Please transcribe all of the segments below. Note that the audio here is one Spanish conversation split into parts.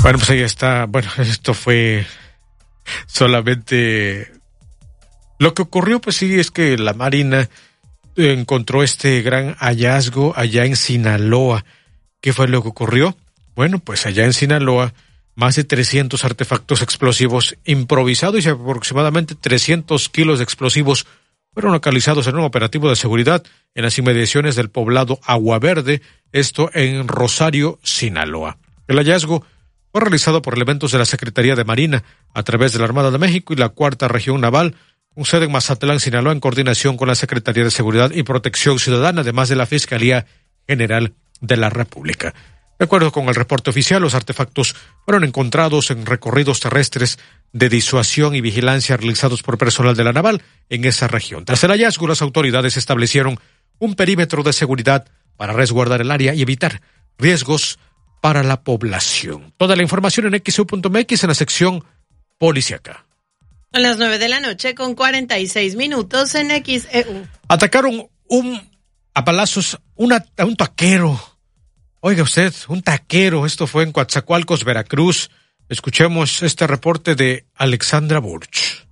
Bueno, pues ahí está. Bueno, esto fue solamente lo que ocurrió. Pues sí, es que la Marina encontró este gran hallazgo allá en Sinaloa. ¿Qué fue lo que ocurrió? Bueno, pues allá en Sinaloa, más de 300 artefactos explosivos improvisados y aproximadamente 300 kilos de explosivos fueron localizados en un operativo de seguridad en las inmediaciones del poblado Agua Verde, esto en Rosario, Sinaloa. El hallazgo fue realizado por elementos de la Secretaría de Marina a través de la Armada de México y la Cuarta Región Naval, con sede en Mazatlán, Sinaloa, en coordinación con la Secretaría de Seguridad y Protección Ciudadana, además de la Fiscalía General de la República. De acuerdo con el reporte oficial, los artefactos fueron encontrados en recorridos terrestres de disuasión y vigilancia realizados por personal de la Naval en esa región. Tras el hallazgo, las autoridades establecieron un perímetro de seguridad para resguardar el área y evitar riesgos para la población. Toda la información en XEU.mx en la sección policíaca. A las 9:46 p.m. en XEU. Atacaron a balazos a un taquero. Oiga usted, un taquero. Esto fue en Coatzacoalcos, Veracruz. Escuchemos este reporte de Alexandra Burch.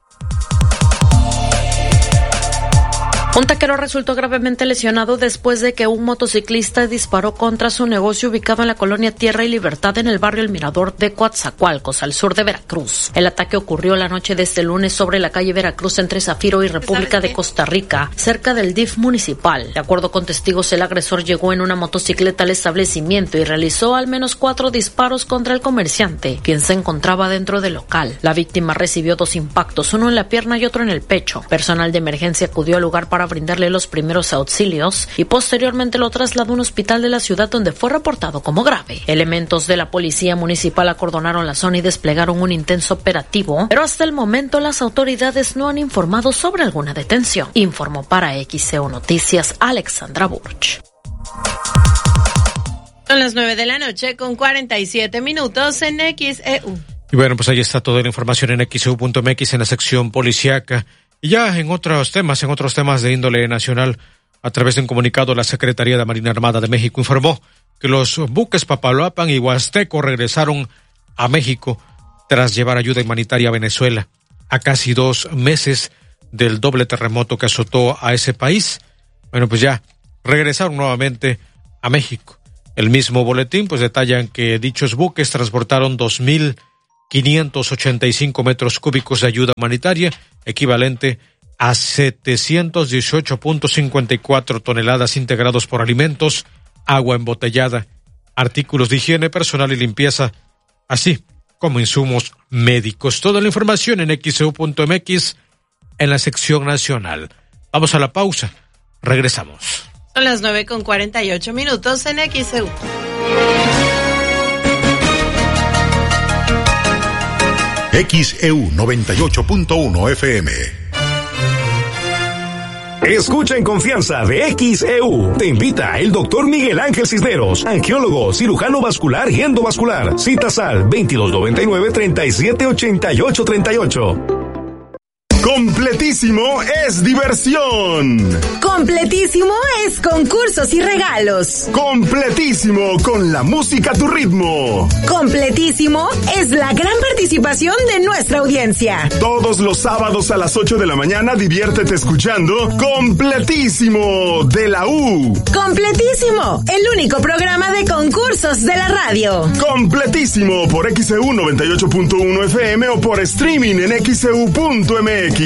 Un taquero resultó gravemente lesionado después de que un motociclista disparó contra su negocio ubicado en la colonia Tierra y Libertad en el barrio El Mirador de Coatzacoalcos, al sur de Veracruz. El ataque ocurrió la noche de este lunes sobre la calle Veracruz entre Zafiro y República de Costa Rica, cerca del DIF municipal. De acuerdo con testigos, el agresor llegó en una motocicleta al establecimiento y realizó al menos 4 disparos contra el comerciante, quien se encontraba dentro del local. La víctima recibió 2 impactos, uno en la pierna y otro en el pecho. Personal de emergencia acudió al lugar para brindarle los primeros auxilios y posteriormente lo trasladó a un hospital de la ciudad donde fue reportado como grave. Elementos de la policía municipal acordonaron la zona y desplegaron un intenso operativo, pero hasta el momento las autoridades no han informado sobre alguna detención. Informó para XEU Noticias Alexandra Burch. Son las 9:47 p.m. en XEU. Y bueno, pues ahí está toda la información en XEU.mx en la sección policíaca. Y ya en otros temas de índole nacional, a través de un comunicado, la Secretaría de Marina Armada de México informó que los buques Papaloapan y Huasteco regresaron a México tras llevar ayuda humanitaria a Venezuela, a casi 2 meses del doble terremoto que azotó a ese país. Bueno, pues ya regresaron nuevamente a México. El mismo boletín pues detallan que dichos buques transportaron 2,585 metros cúbicos de ayuda humanitaria, equivalente a 718.54 toneladas integrados por alimentos, agua embotellada, artículos de higiene personal y limpieza, así como insumos médicos. Toda la información en XEU.mx en la sección nacional. Vamos a la pausa. Regresamos. Son las 9:48 p.m. en XEU. XEU 98.1 FM. Escucha en confianza de XEU. Te invita el doctor Miguel Ángel Cisneros, angiólogo, cirujano vascular y endovascular. Citas al 2299-378838. Completísimo es diversión. Completísimo es concursos y regalos. Completísimo con la música a tu ritmo. Completísimo es la gran participación de nuestra audiencia. Todos los sábados a las 8 de la mañana diviértete escuchando Completísimo de la U. Completísimo, el único programa de concursos de la radio. Completísimo por XEU 98.1 FM o por streaming en XEU.mx.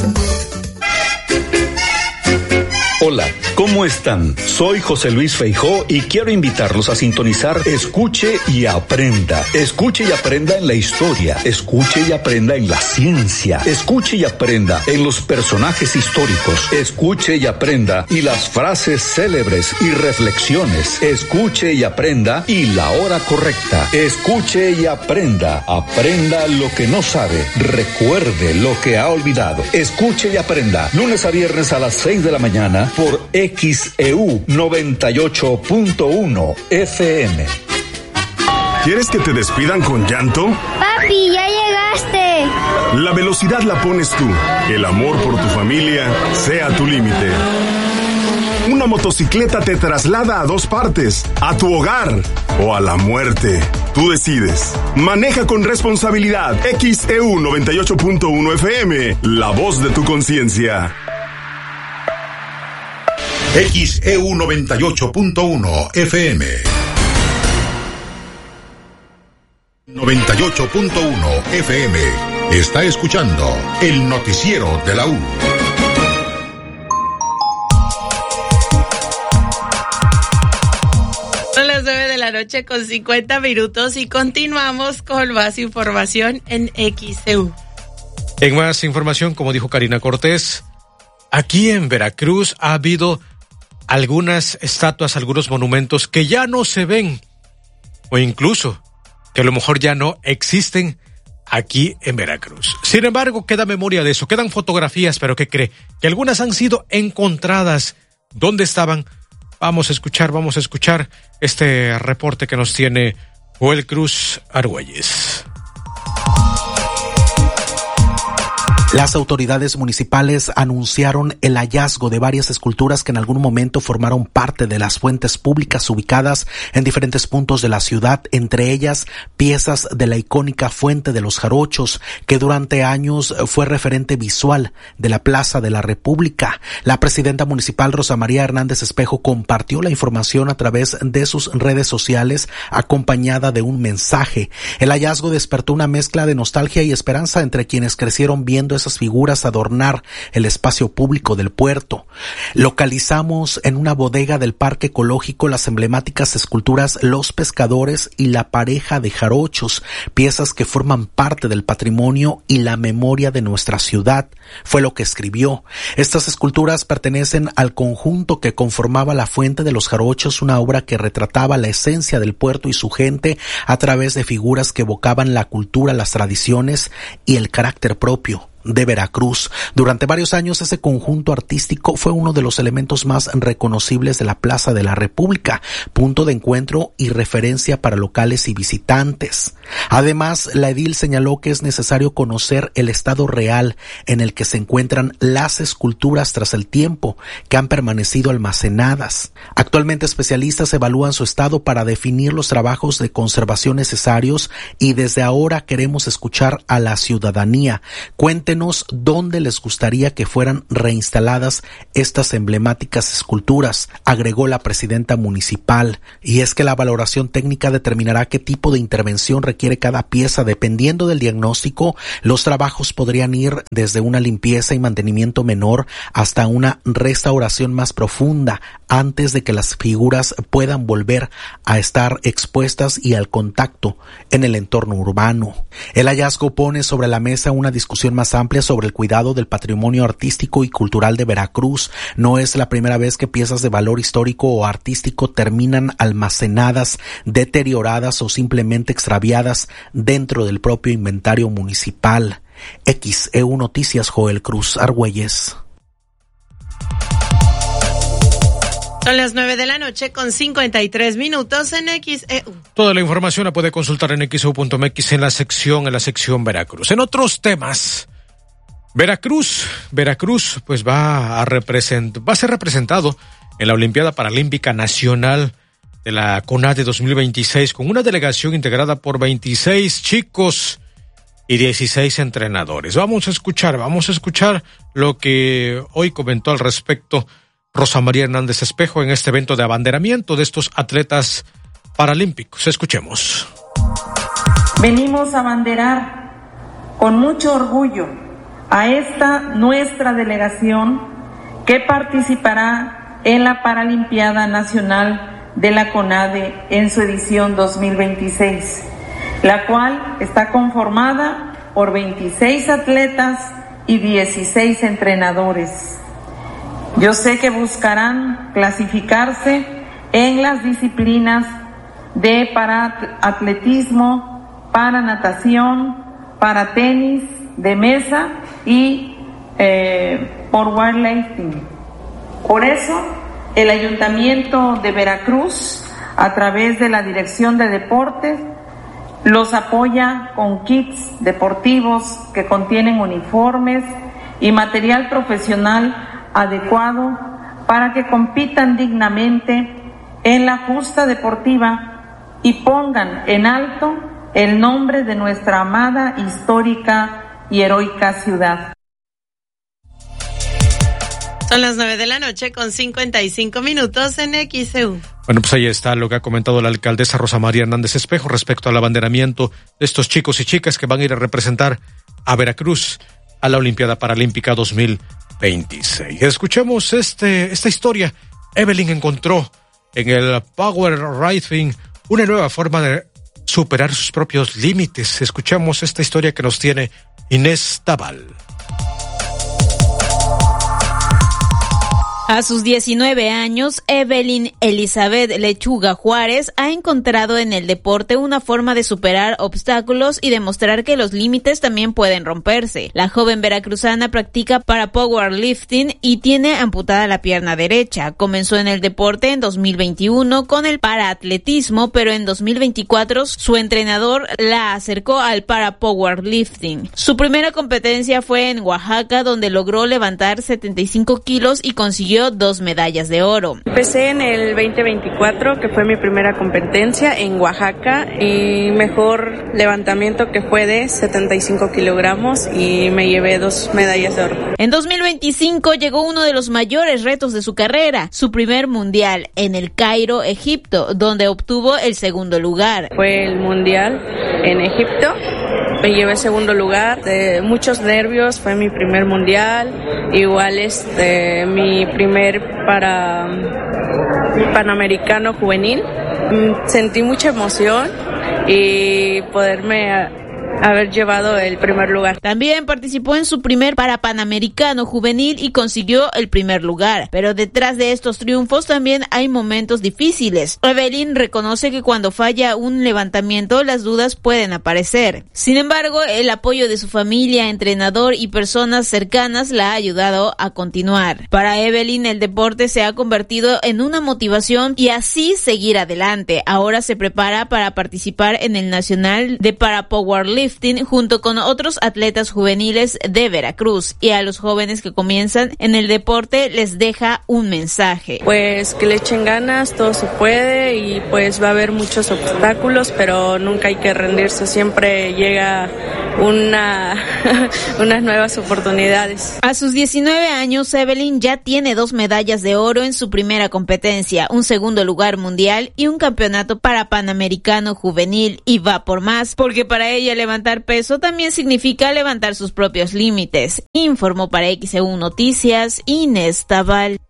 Hola, ¿cómo están? Soy José Luis Feijó y quiero invitarlos a sintonizar Escuche y Aprenda. Escuche y aprenda en la historia, escuche y aprenda en la ciencia, escuche y aprenda en los personajes históricos, escuche y aprenda y las frases célebres y reflexiones, escuche y aprenda y la hora correcta, escuche y aprenda, aprenda lo que no sabe, recuerde lo que ha olvidado, escuche y aprenda, lunes a viernes a las 6 de la mañana por XEU 98.1 FM. ¿Quieres que te despidan con llanto? Papi, ya llegaste. La velocidad la pones tú. El amor por tu familia sea tu límite. Una motocicleta te traslada a 2 partes, a tu hogar o a la muerte. Tú decides. Maneja con responsabilidad. XEU 98.1 FM, la voz de tu conciencia. XEU 98.1 FM. 98.1 FM. Está escuchando el noticiero de la U. Son las 9 de la noche con 50 minutos y continuamos con más información en XEU. En más información, como dijo Karina Cortés, aquí en Veracruz ha habido algunas estatuas, algunos monumentos que ya no se ven, o incluso que a lo mejor ya no existen aquí en Veracruz. Sin embargo, queda memoria de eso, quedan fotografías, pero ¿qué cree? Que algunas han sido encontradas. ¿Dónde estaban? Vamos a escuchar este reporte que nos tiene Joel Cruz Argüelles. Las autoridades municipales anunciaron el hallazgo de varias esculturas que en algún momento formaron parte de las fuentes públicas ubicadas en diferentes puntos de la ciudad, entre ellas piezas de la icónica Fuente de los Jarochos, que durante años fue referente visual de la Plaza de la República. La presidenta municipal Rosa María Hernández Espejo compartió la información a través de sus redes sociales, acompañada de un mensaje. El hallazgo despertó una mezcla de nostalgia y esperanza entre quienes crecieron viendo esas figuras adornar el espacio público del puerto. Localizamos en una bodega del Parque Ecológico las emblemáticas esculturas Los Pescadores y la Pareja de Jarochos, piezas que forman parte del patrimonio y la memoria de nuestra ciudad, fue lo que escribió. Estas esculturas pertenecen al conjunto que conformaba la Fuente de los Jarochos, una obra que retrataba la esencia del puerto y su gente a través de figuras que evocaban la cultura, las tradiciones y el carácter propio de Veracruz. Durante varios años ese conjunto artístico fue uno de los elementos más reconocibles de la Plaza de la República, punto de encuentro y referencia para locales y visitantes. Además, la edil señaló que es necesario conocer el estado real en el que se encuentran las esculturas tras el tiempo que han permanecido almacenadas. Actualmente especialistas evalúan su estado para definir los trabajos de conservación necesarios y desde ahora queremos escuchar a la ciudadanía. Cuéntenos dónde les gustaría que fueran reinstaladas estas emblemáticas esculturas, agregó la presidenta municipal. Y es que la valoración técnica determinará qué tipo de intervención requiere cada pieza. Dependiendo del diagnóstico, los trabajos podrían ir desde una limpieza y mantenimiento menor hasta una restauración más profunda, antes de que las figuras puedan volver a estar expuestas y al contacto en el entorno urbano. El hallazgo pone sobre la mesa una discusión más amplia sobre el cuidado del patrimonio artístico y cultural de Veracruz. No es la primera vez que piezas de valor histórico o artístico terminan almacenadas, deterioradas o simplemente extraviadas dentro del propio inventario municipal. XEU Noticias, Joel Cruz Argüelles. Son las 9 de la noche con 53 minutos en XEU. Toda la información la puede consultar en xeu.mx en la sección Veracruz. En otros temas, Veracruz pues va a ser representado en la Olimpiada Paralímpica Nacional de la CONADE 2026 con una delegación integrada por 26 chicos y 16 entrenadores. Vamos a escuchar lo que hoy comentó al respecto Rosa María Hernández Espejo en este evento de abanderamiento de estos atletas paralímpicos. Escuchemos. Venimos a abanderar con mucho orgullo a esta nuestra delegación que participará en la Paralimpiada Nacional de la CONADE en su edición 2026, la cual está conformada por 26 atletas y 16 entrenadores. Yo sé que buscarán clasificarse en las disciplinas de atletismo, para natación, para tenis de mesa y por weightlifting. Por eso, el Ayuntamiento de Veracruz, a través de la Dirección de Deportes, los apoya con kits deportivos que contienen uniformes y material profesional adecuado para que compitan dignamente en la justa deportiva y pongan en alto el nombre de nuestra amada, histórica y heroica ciudad. Son las 9:55 en XEU. Bueno, pues ahí está lo que ha comentado la alcaldesa Rosa María Hernández Espejo respecto al abanderamiento de estos chicos y chicas que van a ir a representar a Veracruz a la Olimpiada Paralímpica 2026. Escuchemos esta historia. Evelyn encontró en el powerlifting una nueva forma de superar sus propios límites. Escuchemos esta historia que nos tiene Inés Tabal. A sus 19 años, Evelyn Elizabeth Lechuga Juárez ha encontrado en el deporte una forma de superar obstáculos y demostrar que los límites también pueden romperse. La joven veracruzana practica para powerlifting y tiene amputada la pierna derecha. Comenzó en el deporte en 2021 con el paraatletismo, pero en 2024 su entrenador la acercó al para powerlifting. Su primera competencia fue en Oaxaca, donde logró levantar 75 kilos y consiguió 2 medallas de oro. Empecé en el 2024, que fue mi primera competencia en Oaxaca, y mejor levantamiento que fue de 75 kilogramos y me llevé 2 medallas de oro. En 2025 llegó uno de los mayores retos de su carrera, su primer mundial en el Cairo, Egipto, donde obtuvo el segundo lugar. Fue el mundial en Egipto. Me llevé segundo lugar, de muchos nervios, fue mi primer mundial, igual mi primer panamericano juvenil. Sentí mucha emoción y poderme haber llevado el primer lugar. También participó en su primer Panamericano juvenil y consiguió el primer lugar. Pero detrás de estos triunfos también hay momentos difíciles. Evelyn reconoce que cuando falla un levantamiento las dudas pueden aparecer. Sin embargo, el apoyo de su familia, entrenador y personas cercanas la ha ayudado a continuar. Para Evelyn, el deporte se ha convertido en una motivación y así seguir adelante. Ahora se prepara para participar en el Nacional de Para Powerlifting junto con otros atletas juveniles de Veracruz, y a los jóvenes que comienzan en el deporte les deja un mensaje. Pues que le echen ganas, todo se puede, y pues va a haber muchos obstáculos, pero nunca hay que rendirse, siempre llega unas nuevas oportunidades. A sus 19 años, Evelyn ya tiene 2 medallas de oro en su primera competencia, un segundo lugar mundial y un campeonato para Panamericano juvenil, y va por más, porque para ella levantar peso también significa levantar sus propios límites. Informó para XEU Noticias Inés Tabal.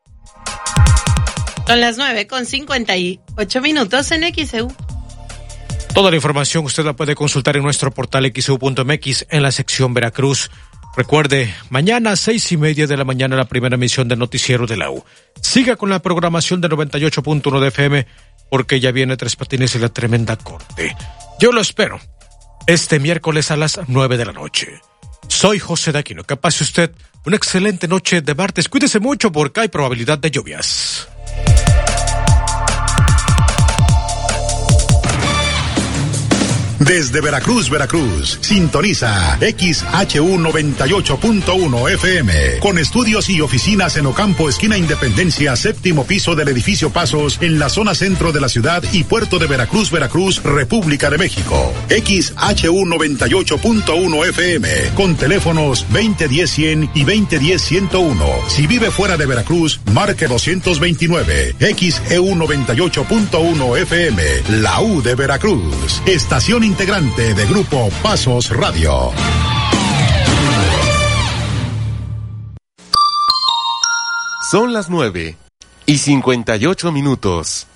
Son las 9:58 en XEU. Toda la información usted la puede consultar en nuestro portal xeu.mx en la sección Veracruz. Recuerde, mañana 6:30 de la mañana la primera emisión del noticiero de la U. Siga con la programación de 98.1 de FM, porque ya viene Tres Patines y la Tremenda Corte. Yo lo espero este miércoles a las 9 de la noche. Soy José Daquino. Que pase usted una excelente noche de martes. Cuídese mucho porque hay probabilidad de lluvias. Desde Veracruz, sintoniza XHU 98.1 FM, con estudios y oficinas en Ocampo, esquina Independencia, 7º piso del edificio Pasos, en la zona centro de la ciudad y puerto de Veracruz, República de México. XHU 98.1 FM, con teléfonos 2010-100 y 2010-101. Si vive fuera de Veracruz, marque 229. XEU 98.1 FM, la U de Veracruz. Estación integrante de Grupo Pasos Radio. Son las 9:58.